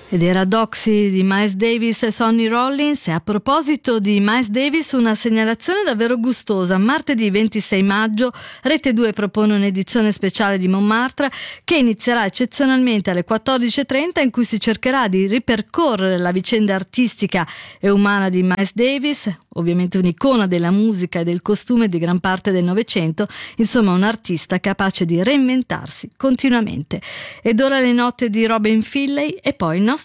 Ed era Doxy di Miles Davis e Sonny Rollins. E a proposito di Miles Davis, una segnalazione davvero gustosa. Martedì 26 maggio Rete 2 propone un'edizione speciale di Montmartre che inizierà eccezionalmente alle 14:30, in cui si cercherà di ripercorrere la vicenda artistica e umana di Miles Davis, ovviamente un'icona della musica e del costume di gran parte del Novecento, insomma un artista capace di reinventarsi continuamente. Ed ora le note di Robin Finlay e poi il nostro